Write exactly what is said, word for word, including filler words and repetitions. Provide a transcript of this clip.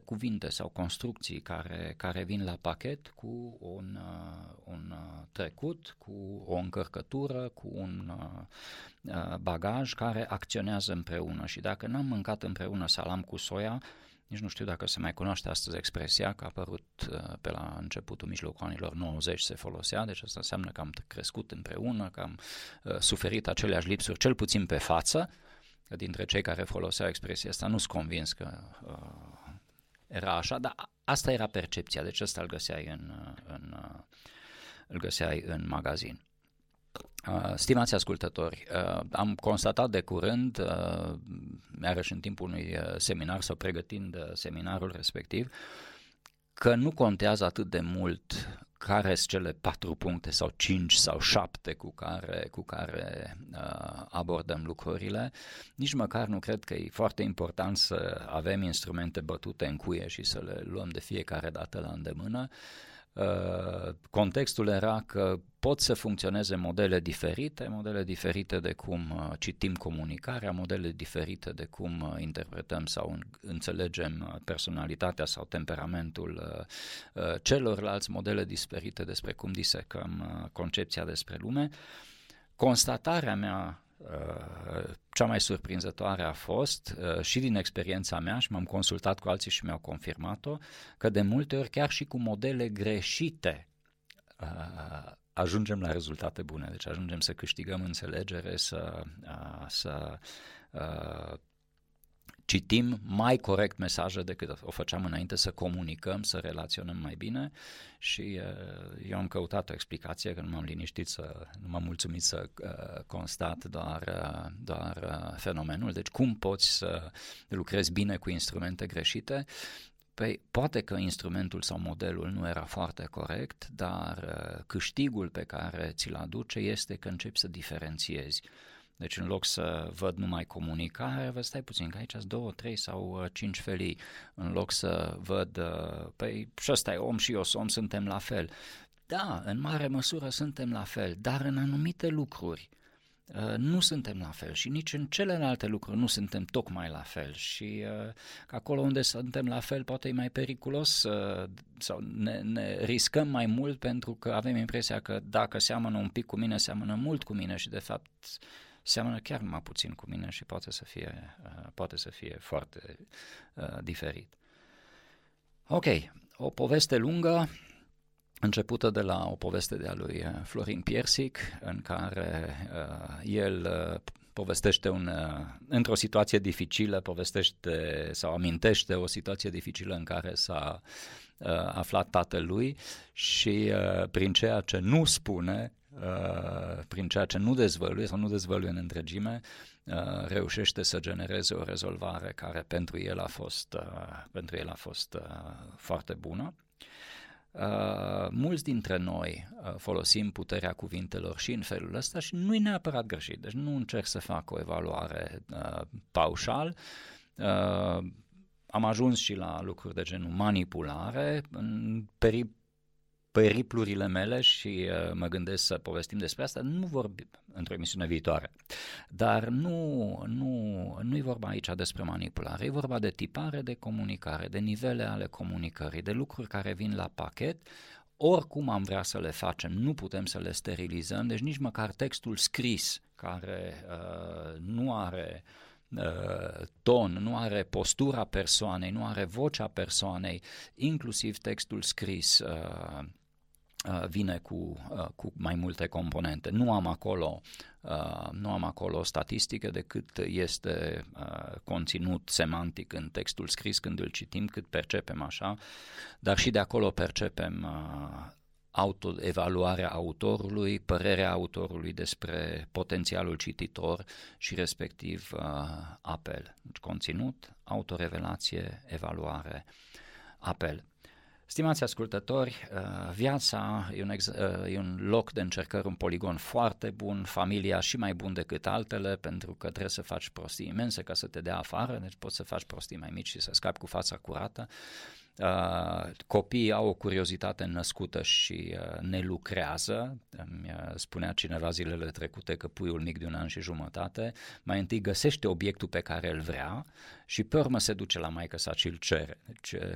cuvinte sau construcții care, care vin la pachet cu un, uh, un uh, trecut, cu o încărcătură, cu un uh, bagaj care acționează împreună și dacă n-am mâncat împreună salam cu soia, nici nu știu dacă se mai cunoaște astăzi expresia, că a apărut uh, pe la începutul mijlocul anilor nouăzeci se folosea, deci asta înseamnă că am crescut împreună, că am uh, suferit aceleași lipsuri, cel puțin pe față. Dintre cei care foloseau expresia asta nu sunt convins că uh, era așa, dar asta era percepția, deci ăsta îl găseai în, în, uh, îl găseai în magazin. Uh, stimați ascultători, uh, am constatat de curând, uh, iarăși în timpul unui seminar sau pregătind seminarul respectiv, că nu contează atât de mult care sunt cele patru puncte sau cinci sau șapte cu care, cu care uh, abordăm lucrurile. Nici măcar nu cred că e foarte important să avem instrumente bătute în cuie și să le luăm de fiecare dată la îndemână. Uh, contextul era că pot să funcționeze modele diferite, modele diferite de cum uh, citim comunicarea, modele diferite de cum uh, interpretăm sau în, înțelegem uh, personalitatea sau temperamentul uh, uh, celorlalți, modele diferite despre cum disecăm uh, concepția despre lume. Constatarea mea Uh, cea mai surprinzătoare a fost, uh, și din experiența mea, și m-am consultat cu alții și mi-au confirmat-o, că de multe ori chiar și cu modele greșite uh, ajungem la rezultate bune, deci ajungem să câștigăm înțelegere, să, uh, să uh, citim mai corect mesaje decât o făceam înainte, să comunicăm, să relaționăm mai bine și uh, eu am căutat o explicație, că nu m-am liniștit, să, nu m-am mulțumit să uh, constat doar, uh, doar uh, fenomenul. Deci cum poți să lucrezi bine cu instrumente greșite? Păi poate că instrumentul sau modelul nu era foarte corect, dar uh, câștigul pe care ți-l aduce este că începi să diferențiezi. Deci în loc să văd numai comunicare, vă stai puțin, că aici sunt două, trei sau uh, cinci felii. În loc să văd, uh, păi și ăsta e om și eu sunt om, suntem la fel. Da, în mare măsură suntem la fel, dar în anumite lucruri uh, nu suntem la fel și nici în celelalte lucruri nu suntem tocmai la fel și uh, acolo unde suntem la fel poate e mai periculos uh, sau ne, ne riscăm mai mult pentru că avem impresia că dacă seamănă un pic cu mine, seamănă mult cu mine și de fapt seamănă chiar numai puțin cu mine și poate să fie, uh, poate să fie foarte uh, diferit. Ok, o poveste lungă, începută de la o poveste de-a lui Florin Piersic, în care uh, el uh, povestește un, uh, într-o situație dificilă, povestește sau amintește o situație dificilă în care s-a uh, aflat tatălui și uh, prin ceea ce nu spune, Uh, prin ceea ce nu dezvăluie sau nu dezvăluie în întregime, uh, reușește să genereze o rezolvare care pentru el a fost, uh, pentru el a fost uh, foarte bună. Uh, mulți dintre noi uh, folosim puterea cuvintelor și în felul ăsta și nu e neapărat greșit, deci nu încerc să fac o evaluare uh, paușal. Uh, am ajuns și la lucruri de genul manipulare, în perioada periplurile mele și uh, mă gândesc să povestim despre asta, nu vorbim într-o emisiune viitoare, dar nu, nu, nu e vorba aici despre manipulare, e vorba de tipare de comunicare, de nivele ale comunicării, de lucruri care vin la pachet, oricum am vrea să le facem, nu putem să le sterilizăm, deci nici măcar textul scris care uh, nu are ton, nu are postura persoanei, nu are vocea persoanei, inclusiv textul scris uh, uh, vine cu, uh, cu mai multe componente. Nu am acolo, uh, nu am acolo statistică decât este uh, conținut semantic în textul scris când îl citim, cât percepem așa, dar și de acolo percepem uh, autoevaluarea autorului, părerea autorului despre potențialul cititor și respectiv uh, apel. Deci conținut, autorevelație, evaluare, apel. Stimați ascultători, uh, viața e un, ex- uh, e un loc de încercări, un poligon foarte bun, familia și mai bun decât altele, pentru că trebuie să faci prostii imense ca să te dea afară, deci poți să faci prostii mai mici și să scapi cu fața curată. Uh, copiii au o curiozitate născută și uh, ne lucrează. Îmi uh, spunea cineva zilele trecute că puiul mic de un an și jumătate mai întâi găsește obiectul pe care îl vrea și pe urmă se duce la maică sa și îl cere. Deci